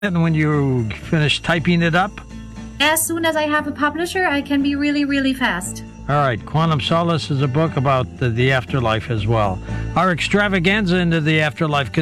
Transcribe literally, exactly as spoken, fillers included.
And when you finish typing it up? As soon as I have a publisher, I can be really, really fast. All right, Quantum Solace is a book about the, the afterlife as well. Our extravaganza into the afterlife